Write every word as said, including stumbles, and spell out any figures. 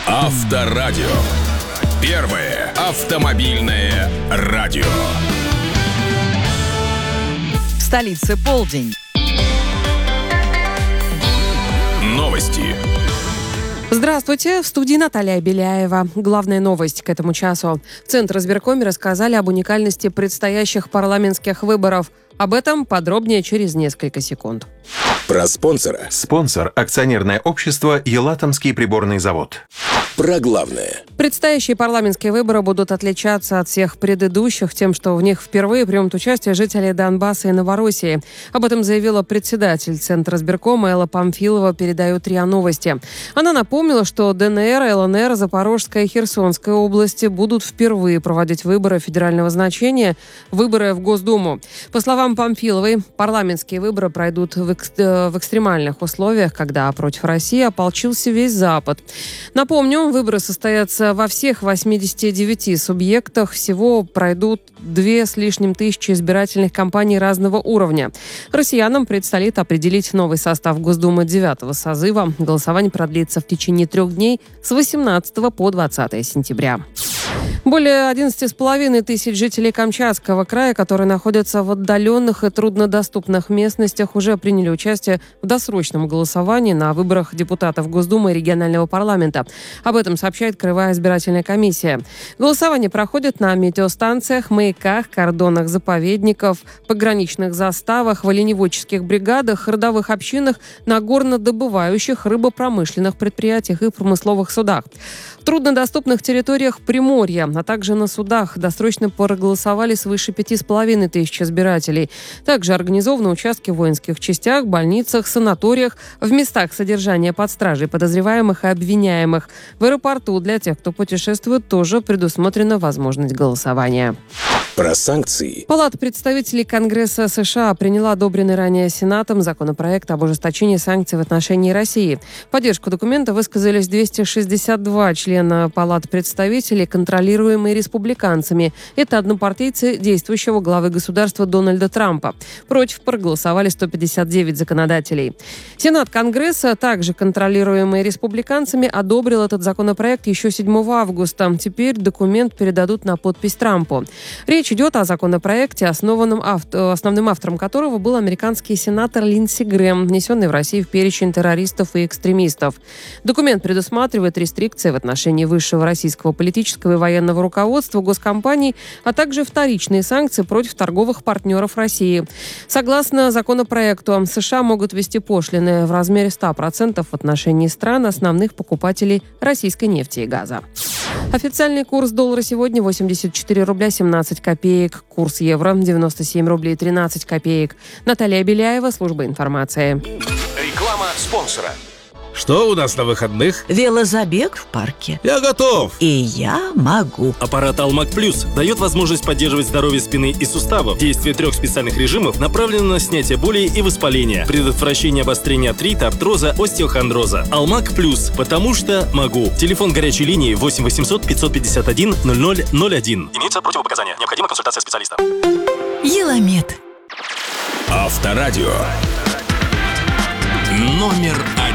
Авторадио. Первое автомобильное радио. В столице полдень. Новости. Здравствуйте, в студии Наталья Беляева. Главная новость к этому часу. В Центризбиркоме рассказали об уникальности предстоящих парламентских выборов. Об этом подробнее через несколько секунд. Про спонсора. Спонсор – акционерное общество «Елатомский приборный завод». Про главное. Предстоящие парламентские выборы будут отличаться от всех предыдущих тем, что в них впервые примут участие жители Донбасса и Новороссии. Об этом заявила председатель Центризбиркома Элла Памфилова, передает РИА Новости. Она напомнила, что ДНР, ЛНР, Запорожская и Херсонская области будут впервые проводить выборы федерального значения, выборы в Госдуму. По словам Памфиловой, парламентские выборы пройдут в, экс- в экстремальных условиях, когда против России ополчился весь Запад. Напомню, выборы состоятся во всех восьмидесяти девяти субъектах. Всего пройдут две с лишним тысячи избирательных кампаний разного уровня. Россиянам предстоит определить новый состав Госдумы девятого созыва. Голосование продлится в течение трех дней с восемнадцатого по двадцатое сентября. Более одиннадцати с половиной тысяч жителей Камчатского края, которые находятся в отдаленных и труднодоступных местностях, уже приняли участие в досрочном голосовании на выборах депутатов Госдумы и регионального парламента. Об этом сообщает Краевая избирательная комиссия. Голосование проходит на метеостанциях, маяках, кордонах заповедников, пограничных заставах, в оленеводческих бригадах, родовых общинах, на горнодобывающих, рыбопромышленных предприятиях и промысловых судах. В труднодоступных территориях Приморья, а также на судах досрочно проголосовали свыше пяти с половиной тысяч избирателей. Также организованы участки в воинских частях, больницах, санаториях, в местах содержания под стражей подозреваемых и обвиняемых. В аэропорту для тех, кто путешествует, тоже предусмотрена возможность голосования. Про санкции. Палата представителей Конгресса США приняла одобренный ранее Сенатом законопроект об ужесточении санкций в отношении России. В поддержку документа высказались двести шестьдесят два члена Палаты представителей, контролируемые республиканцами. Это однопартийцы действующего главы государства Дональда Трампа. Против проголосовали сто пятьдесят девять законодателей. Сенат Конгресса, также контролируемый республиканцами, одобрил этот законопроект еще седьмого августа. Теперь документ передадут на подпись Трампу. Речь идет о законопроекте, основанном авто, основным автором которого был американский сенатор Линдси Грэм, внесенный в Россию в перечень террористов и экстремистов. Документ предусматривает рестрикции в отношении высшего российского политического и военного руководства, госкомпаний, а также вторичные санкции против торговых партнеров России. Согласно законопроекту, США могут ввести пошлины в размере ста процентов в отношении стран, основных покупателей российской нефти и газа. Официальный курс доллара сегодня восемьдесят четыре рубля семнадцать копеек. Курс евро девяносто семь рублей тринадцать копеек. Наталья Беляева, служба информации. Реклама спонсора. Что у нас на выходных? Велозабег в парке. Я готов. И я могу. Аппарат Алмак Плюс дает возможность поддерживать здоровье спины и суставов. Действие трех специальных режимов направлено на снятие боли и воспаления, предотвращение обострения артрита, артроза, остеохондроза. Алмак Плюс, потому что могу. Телефон горячей линии восемь восемьсот пятьсот пятьдесят один ноль ноль ноль один. Имеются противопоказания. Необходима консультация специалиста. Еламед. Авторадио. Номер один.